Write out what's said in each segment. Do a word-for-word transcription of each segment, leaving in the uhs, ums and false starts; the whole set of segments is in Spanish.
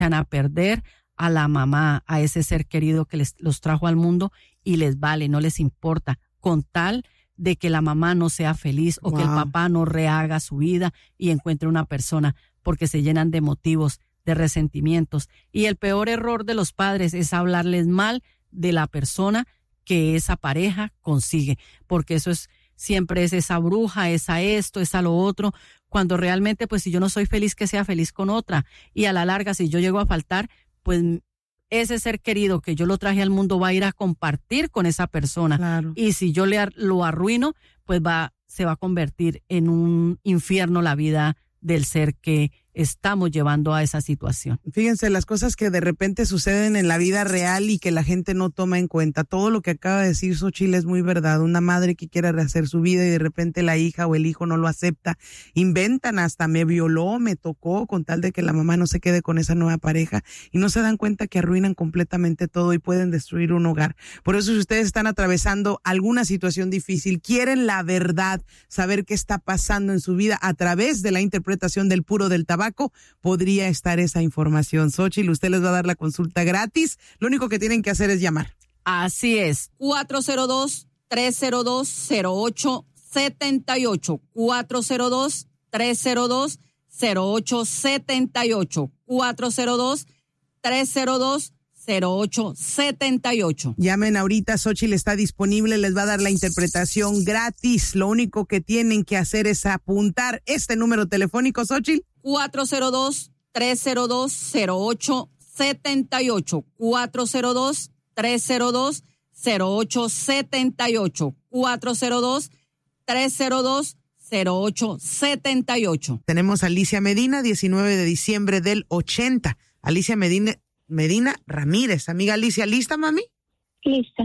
echan a perder a la mamá, a ese ser querido que les, los trajo al mundo y les vale, no les importa, con tal de que la mamá no sea feliz o wow. que el papá no rehaga su vida y encuentre una persona, porque se llenan de motivos, de resentimientos. Y el peor error de los padres es hablarles mal de la persona que esa pareja consigue, porque eso es siempre es esa bruja, esa esto, esa lo otro, cuando realmente pues si yo no soy feliz, que sea feliz con otra, y a la larga si yo llego a faltar, pues ese ser querido que yo lo traje al mundo va a ir a compartir con esa persona, claro. y si yo le lo arruino, pues va se va a convertir en un infierno la vida del ser que estamos llevando a esa situación. Fíjense, las cosas que de repente suceden en la vida real y que la gente no toma en cuenta. Todo lo que acaba de decir Xochitl es muy verdad. Una madre que quiere rehacer su vida y de repente la hija o el hijo no lo acepta. Inventan hasta me violó, me tocó, con tal de que la mamá no se quede con esa nueva pareja, y no se dan cuenta que arruinan completamente todo y pueden destruir un hogar. Por eso, si ustedes están atravesando alguna situación difícil, quieren la verdad, saber qué está pasando en su vida a través de la interpretación del puro del tabaco, podría estar esa información. Xochitl, usted les va a dar la consulta gratis. Lo único que tienen que hacer es llamar. Así es. cuatro cero dos, tres cero dos, cero ocho siete ocho. cuatro cero dos, tres cero dos, cero ocho siete ocho. cuatro cero dos, tres cero dos, cero ocho siete ocho. Llamen ahorita, Xochitl está disponible, les va a dar la interpretación gratis. Lo único que tienen que hacer es apuntar este número telefónico, Xochitl. cuatro cero dos, tres cero dos, cero ocho siete ocho. cuatro cero dos, tres cero dos, cero ocho siete ocho. cuatro cero dos, tres cero dos, cero ocho siete ocho. Tenemos a Alicia Medina, diecinueve de diciembre del ochenta. Alicia Medina, Medina Ramírez. Amiga Alicia, ¿lista, mami? Lista.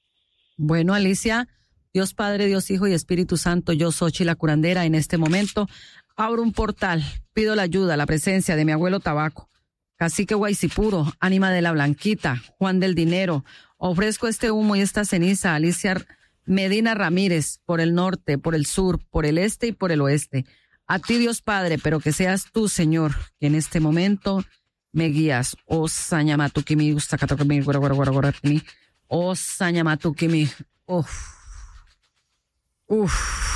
Bueno, Alicia, Dios Padre, Dios Hijo y Espíritu Santo, yo Xochitl la curandera, en este momento abro un portal, pido la ayuda, la presencia de mi abuelo Tabaco, Cacique Guaycipuro, Ánima de la Blanquita, Juan del Dinero. Ofrezco este humo y esta ceniza a Alicia Medina Ramírez, por el norte, por el sur, por el este y por el oeste. A ti, Dios Padre, pero que seas tú, Señor, que en este momento me guías. O Sañamatukimi, Ustakatukimi, Guaraguaraguaraguarami, O Sañamatukimi. Uf. Uf.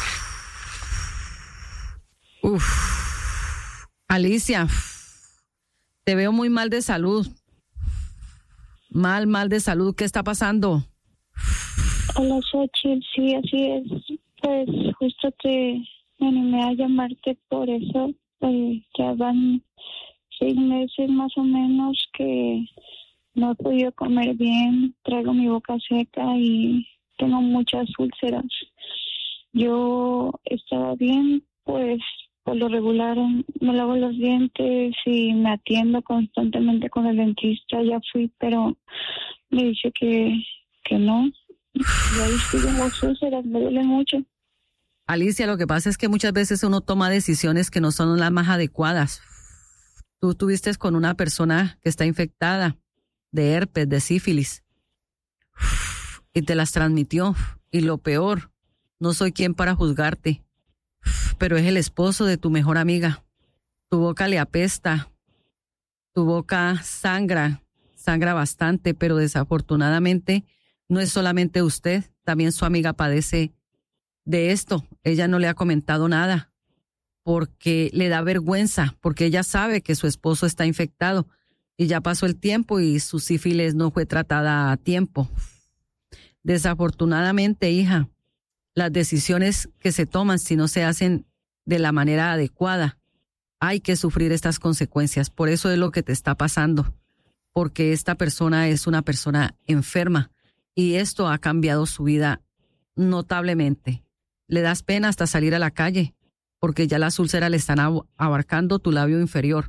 Uf. Alicia, te veo muy mal de salud. Mal, mal de salud. ¿Qué está pasando? Hola, Xochitl. Sí, así es. Pues justo te me animé a llamarte por eso. Eh, ya van seis meses más o menos que no he podido comer bien. Traigo mi boca seca y tengo muchas úlceras. Yo estaba bien, pues por lo regular me lavo los dientes y me atiendo constantemente con el dentista. Ya fui, pero me dice que, que no. Y ahí siguen las úlceras, me duele mucho. Alicia, lo que pasa es que muchas veces uno toma decisiones que no son las más adecuadas. Tú estuviste con una persona que está infectada de herpes, de sífilis, y te las transmitió. Y lo peor, no soy quien para juzgarte, pero es el esposo de tu mejor amiga. Tu boca le apesta, tu boca sangra, sangra bastante, pero desafortunadamente no es solamente usted, también su amiga padece de esto. Ella no le ha comentado nada porque le da vergüenza, porque ella sabe que su esposo está infectado y ya pasó el tiempo y su sífilis no fue tratada a tiempo. Desafortunadamente, hija, las decisiones que se toman, si no se hacen de la manera adecuada, hay que sufrir estas consecuencias. Por eso es lo que te está pasando, porque esta persona es una persona enferma y esto ha cambiado su vida notablemente. Le das pena hasta salir a la calle, porque ya las úlceras le están abarcando tu labio inferior.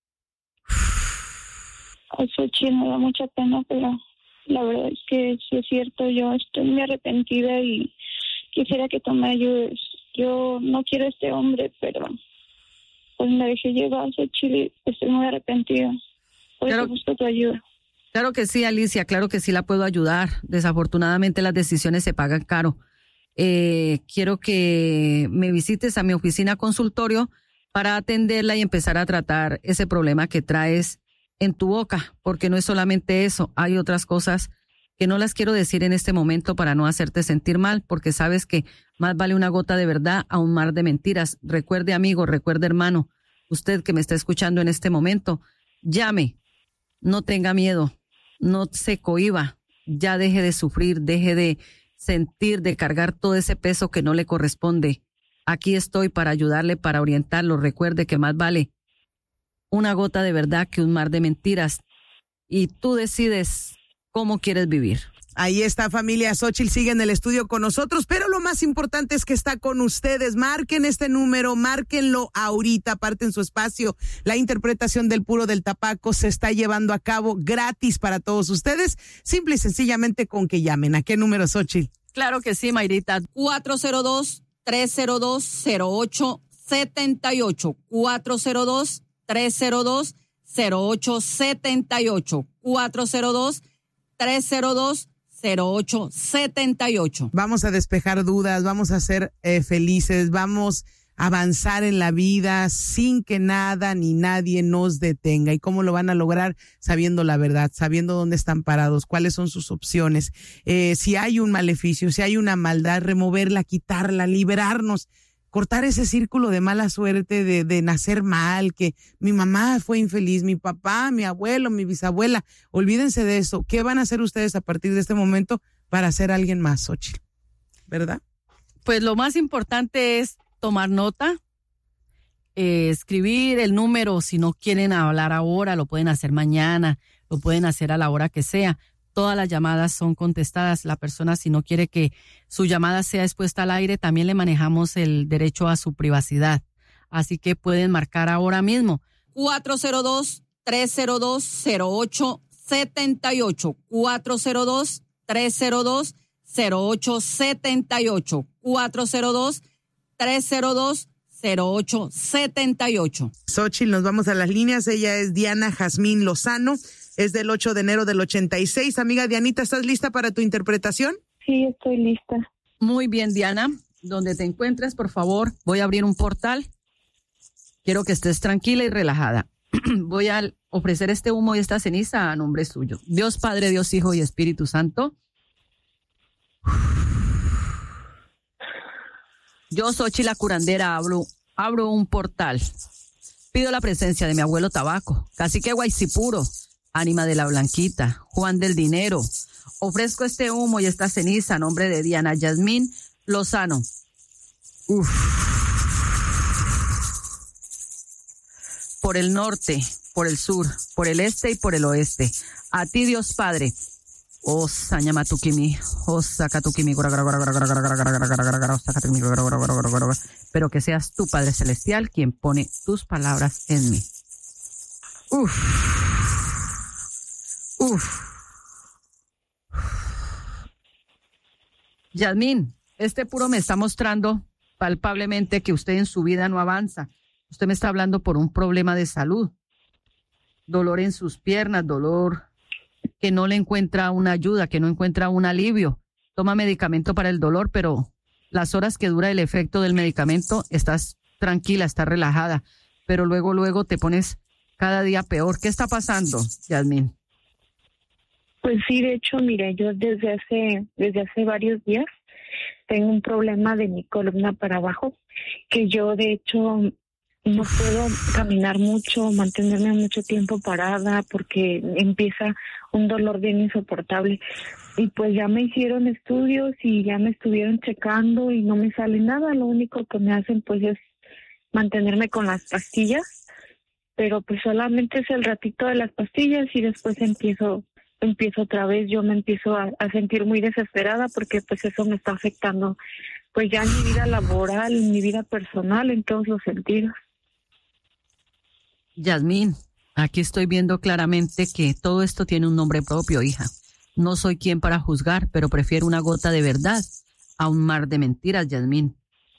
Eso sí, me da mucha pena, pero la verdad es que sí es cierto. Yo estoy muy arrepentida y quisiera que tú me ayudes. Yo no quiero a este hombre, pero pues me dejé llevar a Chile. Estoy muy arrepentida. Por eso busco tu ayuda. Claro que sí, Alicia, claro que sí la puedo ayudar. Desafortunadamente las decisiones se pagan caro. Eh, quiero que me visites a mi oficina consultorio para atenderla y empezar a tratar ese problema que traes en tu boca, porque no es solamente eso, hay otras cosas que no las quiero decir en este momento para no hacerte sentir mal, porque sabes que más vale una gota de verdad a un mar de mentiras. Recuerde, amigo, recuerde, hermano, usted que me está escuchando en este momento, llame, no tenga miedo, no se cohíba, ya deje de sufrir, deje de sentir, de cargar todo ese peso que no le corresponde. Aquí estoy para ayudarle, para orientarlo. Recuerde que más vale una gota de verdad que un mar de mentiras. Y tú decides cómo quieres vivir. Ahí está, familia. Xóchitl sigue en el estudio con nosotros, pero lo más importante es que está con ustedes. Marquen este número, márquenlo ahorita, aparten su espacio. La interpretación del puro del tapaco se está llevando a cabo gratis para todos ustedes, simple y sencillamente con que llamen. ¿A qué número, Xóchitl? Claro que sí, Mayrita. cuatro cero dos, tres cero dos, cero ocho siete ocho. cuatro cero dos, tres cero dos, cero ocho siete ocho. cuatro cero dos, tres cero dos, cero ocho siete ocho. Vamos a despejar dudas, vamos a ser eh, felices, vamos a avanzar en la vida sin que nada ni nadie nos detenga. ¿Y cómo lo van a lograr? Sabiendo la verdad, sabiendo dónde están parados, cuáles son sus opciones. Eh, si hay un maleficio, si hay una maldad, removerla, quitarla, liberarnos. Cortar ese círculo de mala suerte, de, de nacer mal, que mi mamá fue infeliz, mi papá, mi abuelo, mi bisabuela. Olvídense de eso. ¿Qué van a hacer ustedes a partir de este momento para ser alguien más, Xóchitl? ¿Verdad? Pues lo más importante es tomar nota, eh, escribir el número. Si no quieren hablar ahora, lo pueden hacer mañana, lo pueden hacer a la hora que sea. Todas las llamadas son contestadas. La persona, si no quiere que su llamada sea expuesta al aire, también le manejamos el derecho a su privacidad. Así que pueden marcar ahora mismo. cuatro cero dos, tres cero dos, cero ocho siete ocho. cuatro cero dos, tres cero dos, cero ocho siete ocho. cuatro cero dos, tres cero dos, cero ocho siete ocho. Xóchitl, nos vamos a las líneas. Ella es Diana Jazmín Lozano. Es del ocho de enero del ochenta y seis. Amiga Dianita, ¿estás lista para tu interpretación? Sí, estoy lista. Muy bien, Diana. Donde te encuentres, por favor, voy a abrir un portal. Quiero que estés tranquila y relajada. Voy a ofrecer este humo y esta ceniza a nombre suyo. Dios Padre, Dios Hijo y Espíritu Santo. Yo, Xóchitl la curandera, abro, abro un portal. Pido la presencia de mi abuelo Tabaco, cacique Guaycipuro, ánima de la Blanquita, Juan del Dinero. Ofrezco este humo y esta ceniza a nombre de Diana Jazmín Lozano. Uf. Por el norte, por el sur, por el este y por el oeste. A ti, Dios Padre. Oh, Sañamatukimi, oh, Sacatukimi, pero que seas tú, Padre Celestial, quien pone tus palabras en mí. Uf. Uf. Jazmín, este puro me está mostrando palpablemente que usted en su vida no avanza. Usted me está hablando por un problema de salud. Dolor en sus piernas, dolor que no le encuentra una ayuda, que no encuentra un alivio. Toma medicamento para el dolor, pero las horas que dura el efecto del medicamento estás tranquila, estás relajada, pero luego, luego te pones cada día peor. ¿Qué está pasando, Jazmín? Pues sí, de hecho, mire, yo desde hace desde hace varios días tengo un problema de mi columna para abajo, que yo de hecho no puedo caminar mucho, mantenerme mucho tiempo parada porque empieza un dolor bien insoportable. Y pues ya me hicieron estudios y ya me estuvieron checando y no me sale nada. Lo único que me hacen pues es mantenerme con las pastillas, pero pues solamente es el ratito de las pastillas y después empiezo empiezo otra vez. Yo me empiezo a, a sentir muy desesperada porque pues eso me está afectando pues ya en mi vida laboral, en mi vida personal, en todos los sentidos. Jazmín, aquí estoy viendo claramente que todo esto tiene un nombre propio, hija. No soy quien para juzgar, pero prefiero una gota de verdad a un mar de mentiras, Jazmín.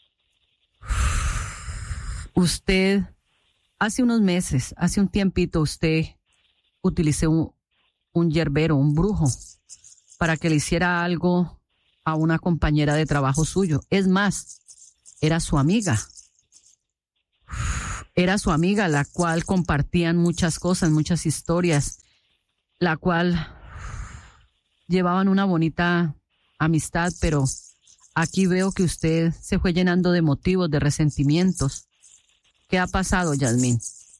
Usted, hace unos meses, hace un tiempito, usted utilizó un, un yerbero, un brujo, para que le hiciera algo a una compañera de trabajo suyo. Es más, era su amiga. era su amiga, la cual compartían muchas cosas, muchas historias, la cual llevaban una bonita amistad, pero aquí veo que usted se fue llenando de motivos, de resentimientos. ¿Qué ha pasado, Yasmín?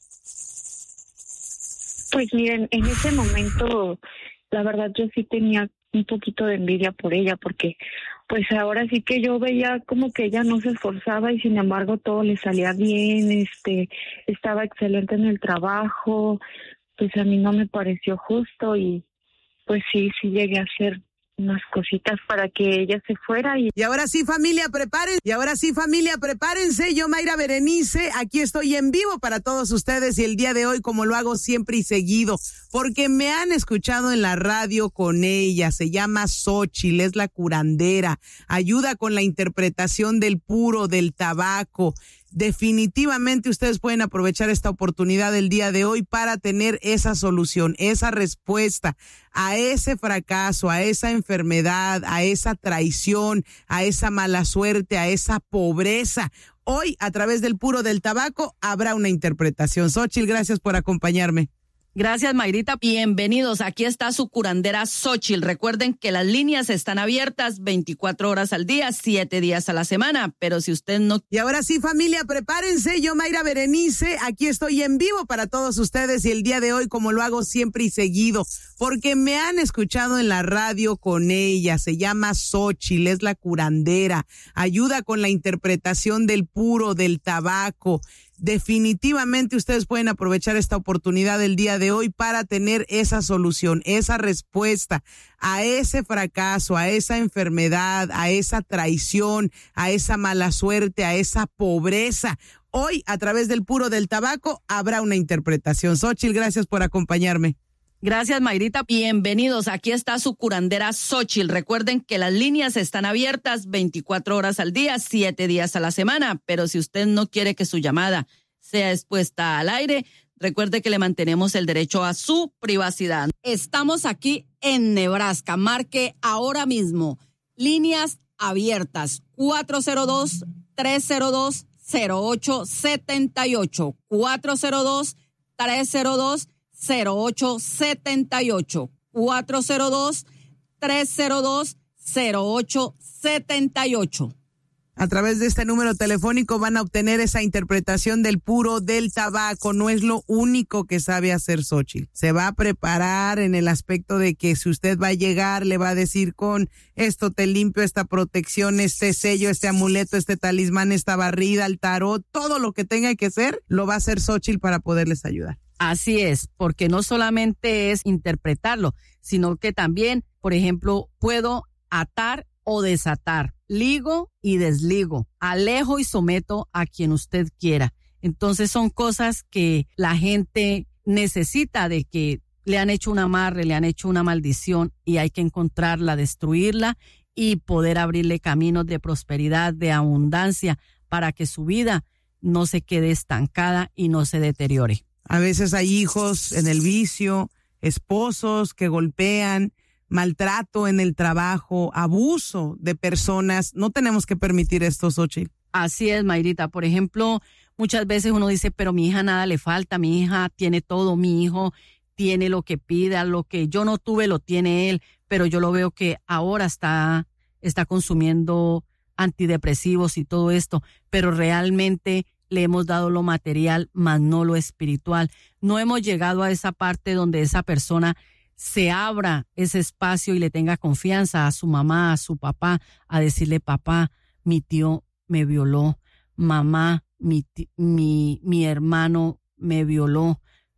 Pues miren, en ese momento, la verdad yo sí tenía un poquito de envidia por ella, porque pues ahora sí que yo veía como que ella no se esforzaba y sin embargo todo le salía bien, este, estaba excelente en el trabajo, pues a mí no me pareció justo y pues sí, sí llegué a hacer unas cositas para que ella se fuera. Y, y ahora sí, familia, prepárense. Y ahora sí, familia, prepárense. Yo, Mayra Berenice, aquí estoy en vivo para todos ustedes y el día de hoy, como lo hago siempre y seguido, porque me han escuchado en la radio con ella. Se llama Xochitl, es la curandera. Ayuda con la interpretación del puro, del tabaco. Definitivamente ustedes pueden aprovechar esta oportunidad del día de hoy para tener esa solución, esa respuesta a ese fracaso, a esa enfermedad, a esa traición, a esa mala suerte, a esa pobreza. Hoy, a través del puro del tabaco, habrá una interpretación. Xochitl, gracias por acompañarme. Gracias, Mayrita. Bienvenidos. Aquí está su curandera Xochitl. Recuerden que las líneas están abiertas veinticuatro horas al día, siete días a la semana. Pero si usted no... Y ahora sí, familia, prepárense. Yo, Mayra Berenice, aquí estoy en vivo para todos ustedes y el día de hoy, como lo hago siempre y seguido, porque me han escuchado en la radio con ella. Se llama Xochitl, es la curandera. Ayuda con la interpretación del puro, del tabaco. Definitivamente ustedes pueden aprovechar esta oportunidad del día de hoy para tener esa solución, esa respuesta a ese fracaso, a esa enfermedad, a esa traición, a esa mala suerte, a esa pobreza. Hoy, a través del puro del tabaco, habrá una interpretación. Xochitl, gracias por acompañarme. Gracias, Mayrita. Bienvenidos. Aquí está su curandera Xochitl. Recuerden que las líneas están abiertas veinticuatro horas al día, siete días a la semana. Pero si usted no quiere que su llamada sea expuesta al aire, recuerde que le mantenemos el derecho a su privacidad. Estamos aquí en Nebraska. Marque ahora mismo. Líneas abiertas. cuatro cero dos, tres cero dos, cero ocho siete ocho. cuatro cero dos, tres cero dos, cero ocho siete ocho. cuatro cero dos, tres cero dos, cero ocho siete ocho. A través de este número telefónico van a obtener esa interpretación del puro del tabaco. No es lo único que sabe hacer Xochitl. Se va a preparar en el aspecto de que si usted va a llegar, le va a decir con esto te limpio, esta protección, este sello, este amuleto, este talismán, esta barrida, el tarot, todo lo que tenga que hacer, lo va a hacer Xochitl para poderles ayudar. Así es, porque no solamente es interpretarlo, sino que también, por ejemplo, puedo atar o desatar, ligo y desligo, alejo y someto a quien usted quiera. Entonces son cosas que la gente necesita, de que le han hecho un amarre, le han hecho una maldición y hay que encontrarla, destruirla y poder abrirle caminos de prosperidad, de abundancia, para que su vida no se quede estancada y no se deteriore. A veces hay hijos en el vicio, esposos que golpean, maltrato en el trabajo, abuso de personas. No tenemos que permitir esto, Xochitl. Así es, Mayrita. Por ejemplo, muchas veces uno dice, pero mi hija nada le falta, mi hija tiene todo, mi hijo tiene lo que pida, lo que yo no tuve lo tiene él, pero yo lo veo que ahora está, está consumiendo antidepresivos y todo esto, pero realmente le hemos dado lo material, más no lo espiritual. No hemos llegado a esa parte donde esa persona se abra ese espacio y le tenga confianza a su mamá, a su papá, a decirle, papá, mi tío me violó, mamá, mi, mi, mi hermano me violó.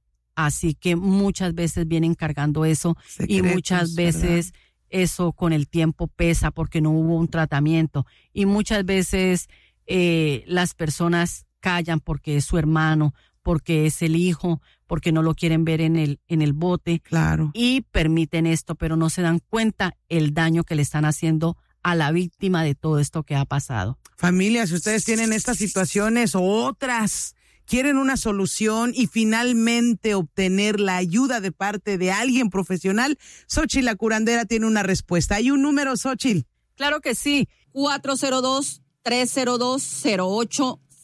Así que muchas veces vienen cargando eso. Secretos, y muchas veces, ¿verdad?, eso con el tiempo pesa porque no hubo un tratamiento. Y muchas veces eh, las personas callan porque es su hermano, porque es el hijo, porque no lo quieren ver en el, en el bote. Claro. Y permiten esto, pero no se dan cuenta el daño que le están haciendo a la víctima de todo esto que ha pasado. Familia, si ustedes tienen estas situaciones o otras, quieren una solución y finalmente obtener la ayuda de parte de alguien profesional, Xochitl la curandera tiene una respuesta. ¿Hay un número, Xochitl? Claro que sí, cuatro cero dos, tres cero dos, cero ocho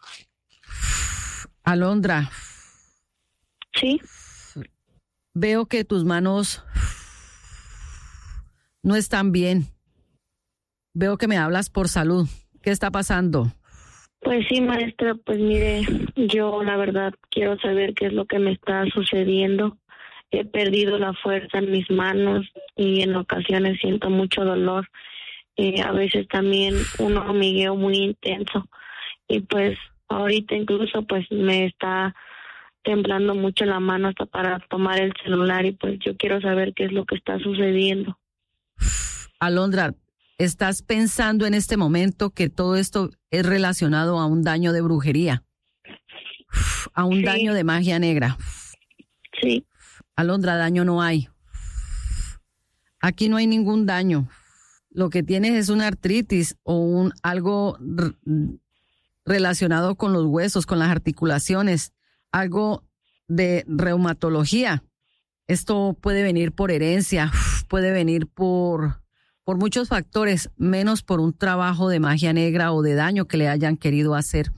Alondra. Sí. Veo que tus manos no están bien. Veo que me hablas por salud. ¿Qué está pasando? Pues sí, maestra, pues mire, yo la verdad quiero saber qué es lo que me está sucediendo. He perdido la fuerza en mis manos y en ocasiones siento mucho dolor. Y a veces también un hormigueo muy intenso. Y pues ahorita incluso pues me está temblando mucho la mano hasta para tomar el celular y pues yo quiero saber qué es lo que está sucediendo. Alondra, ¿estás pensando en este momento que todo esto es relacionado a un daño de brujería? A un sí. daño de magia negra. Sí. Alondra, daño no hay. Aquí no hay ningún daño. Lo que tienes es una artritis o un algo r- relacionado con los huesos, con las articulaciones, algo de reumatología. Esto puede venir por herencia, puede venir por, por muchos factores, menos por un trabajo de magia negra o de daño que le hayan querido hacer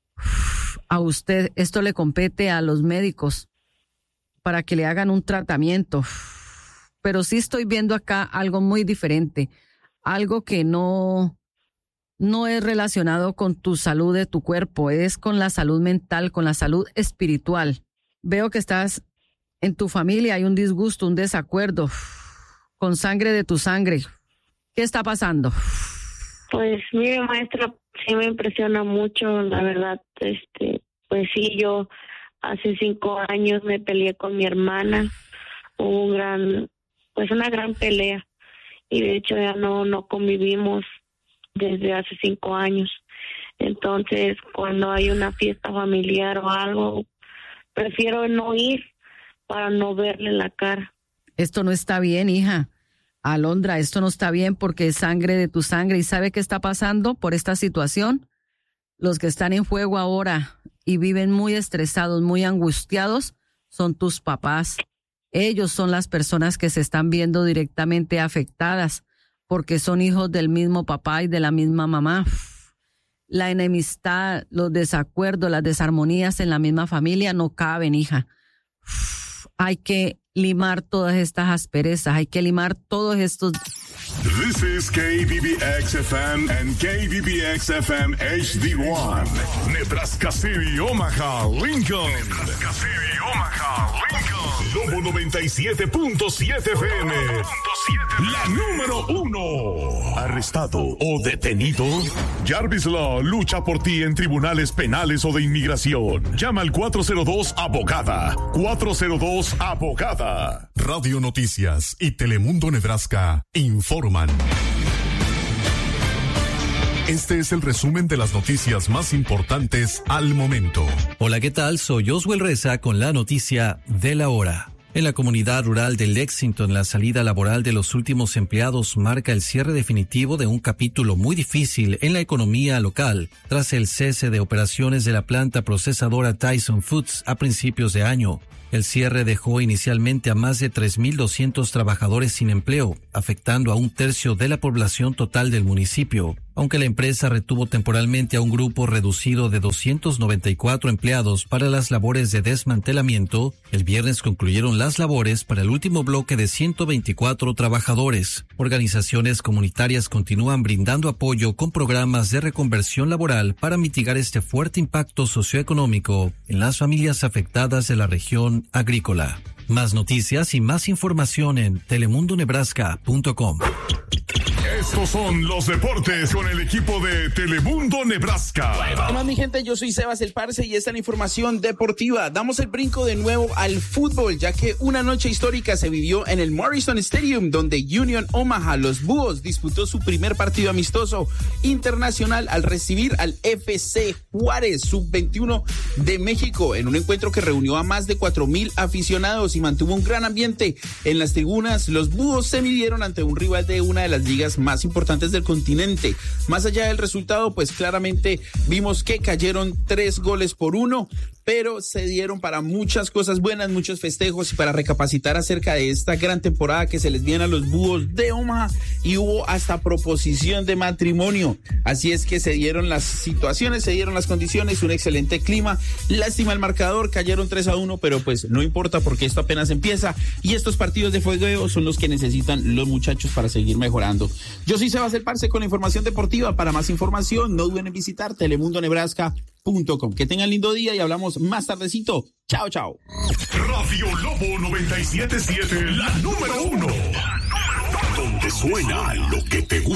a usted. Esto le compete a los médicos para que le hagan un tratamiento. Pero sí estoy viendo acá algo muy diferente, algo que no, no es relacionado con tu salud de tu cuerpo, es con la salud mental, con la salud espiritual. Veo que estás en tu familia, hay un disgusto, un desacuerdo, con sangre de tu sangre. ¿Qué está pasando? Pues mire, maestra, sí me impresiona mucho, la verdad. Este, pues sí, yo hace cinco años me peleé con mi hermana, hubo un gran, pues una gran pelea, y de hecho ya no, no convivimos desde hace cinco años. Entonces, cuando hay una fiesta familiar o algo, prefiero no ir para no verle la cara. Esto no está bien, hija. Alondra, esto no está bien porque es sangre de tu sangre. ¿Y sabe qué está pasando por esta situación? Los que están en fuego ahora y viven muy estresados, muy angustiados, son tus papás. Ellos son las personas que se están viendo directamente afectadas porque son hijos del mismo papá y de la misma mamá. La enemistad, los desacuerdos, las desarmonías en la misma familia no caben, hija. Hay que limar todas estas asperezas, hay que limar todos estos... This is K B B X F M and K B B X F M H D one. Nebraska City, Omaha, Lincoln. Nebraska City, Omaha, Lincoln. Lobo noventa y siete punto siete F M. La número uno. Arrestado o detenido. Jarvis Law lucha por ti en tribunales penales o de inmigración. Llama al cuatro cero dos abogada. cuatro cero dos abogada. Radio Noticias y Telemundo Nebraska informan. Este es el resumen de las noticias más importantes al momento. Hola, ¿qué tal? Soy Oswell Reza con la noticia de la hora. En la comunidad rural de Lexington, la salida laboral de los últimos empleados marca el cierre definitivo de un capítulo muy difícil en la economía local, tras el cese de operaciones de la planta procesadora Tyson Foods a principios de año. El cierre dejó inicialmente a más de tres mil doscientos trabajadores sin empleo, afectando a un tercio de la población total del municipio. Aunque la empresa retuvo temporalmente a un grupo reducido de doscientos noventa y cuatro empleados para las labores de desmantelamiento, el viernes concluyeron las labores para el último bloque de ciento veinticuatro trabajadores. Organizaciones comunitarias continúan brindando apoyo con programas de reconversión laboral para mitigar este fuerte impacto socioeconómico en las familias afectadas de la región agrícola. Más noticias y más información en telemundo nebraska punto com. Estos son los deportes con el equipo de Telemundo Nebraska. Hola mi gente, yo soy Sebas el Parce y esta es la información deportiva. Damos el brinco de nuevo al fútbol, ya que una noche histórica se vivió en el Morrison Stadium, donde Union Omaha, los Búhos, disputó su primer partido amistoso internacional al recibir al F C Juárez sub veintiuno de México, en un encuentro que reunió a más de cuatro mil aficionados y mantuvo un gran ambiente en las tribunas. Los Búhos se midieron ante un rival de una de las ligas más importantes del continente. Más allá del resultado, pues claramente vimos que cayeron tres goles por uno, pero se dieron para muchas cosas buenas, muchos festejos y para recapacitar acerca de esta gran temporada que se les viene a los Búhos de Omaha, y hubo hasta proposición de matrimonio. Así es que se dieron las situaciones, se dieron las condiciones, un excelente clima. Lástima el marcador, cayeron tres a uno, pero pues no importa porque esto apenas empieza y estos partidos de fogueo son los que necesitan los muchachos para seguir mejorando. Yo soy Sebas el Parce con la información deportiva. Para más información, no duden en visitar telemundo nebraska punto com. Que tengan lindo día y hablamos más tardecito. Chao, chao. Radio Lobo noventa y siete punto siete, la número uno. Donde suena lo que te gusta.